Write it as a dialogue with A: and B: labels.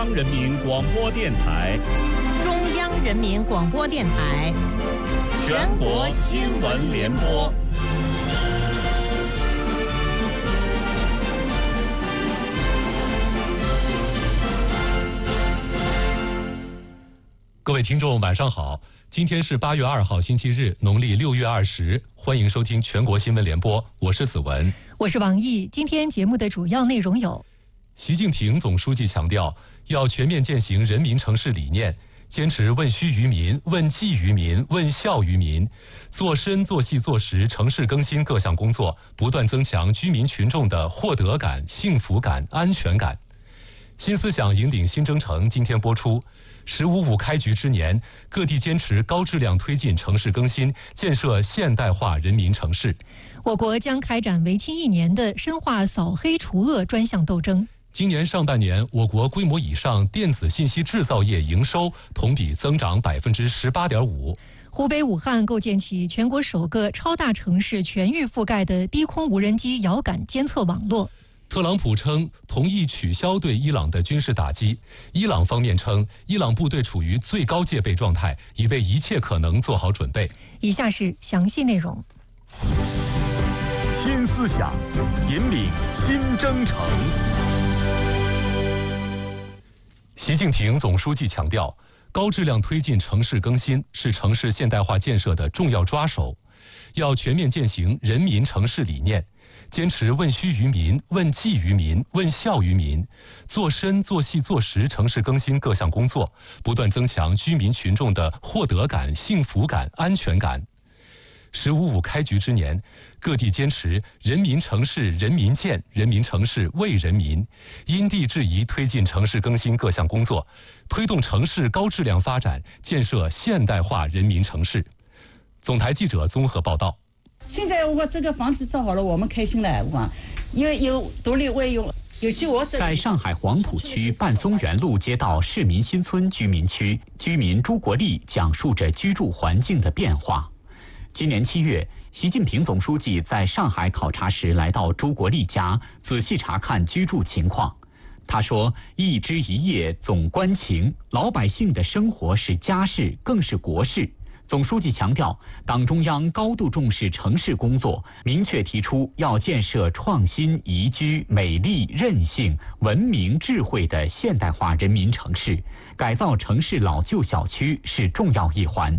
A: 人民广播电台、
B: 中央人民广播电台
A: 全国新闻联播。
C: 各位听众晚上好，今天是8月2号星期日，农历6月20，欢迎收听全国新闻联播，我是子文，
D: 我是王毅。今天节目的主要内容有：
C: 习近平总书记强调，要全面践行人民城市理念，坚持问需于民、问计于民、问效于民，做深做细做实城市更新各项工作，不断增强居民群众的获得感、幸福感、安全感。新思想引领新征程今天播出。“15+5”开局之年，各地坚持高质量推进城市更新，建设现代化人民城市。
D: 我国将开展为期1年的深化扫黑除恶专项斗争。
C: 今年上半年，我国规模以上电子信息制造业营收同比增长18.5%。
D: 湖北武汉构建起全国首个超大城市全域覆盖的低空无人机遥感监测网络。
C: 特朗普称同意取消对伊朗的军事打击，伊朗方面称伊朗部队处于最高戒备状态，已为一切可能做好准备。
D: 以下是详细内容。
A: 新思想引领新征程。
C: 习近平总书记强调，高质量推进城市更新是城市现代化建设的重要抓手，要全面践行人民城市理念，坚持问需于民、问计于民、问效于民，做深做细做实城市更新各项工作，不断增强居民群众的获得感、幸福感、安全感。“15+5”开局之年，各地坚持人民城市人民建、人民城市为人民，因地制宜推进城市更新各项工作，推动城市高质量发展，建设现代化人民城市。总台记者综合报道。
E: 现在我这个房子造好了，我们开心了，有独立卫用。尤其我
F: 在上海黄浦区半松园路街道市民新村居民区，居民朱国立讲述着居住环境的变化。今年7月，习近平总书记在上海考察时来到朱国立家，仔细查看居住情况。他说：“一枝一叶总关情，老百姓的生活是家事，更是国事。”总书记强调，党中央高度重视城市工作，明确提出要建设创新、宜居、美丽、韧性、文明、智慧的现代化人民城市，改造城市老旧小区是重要一环。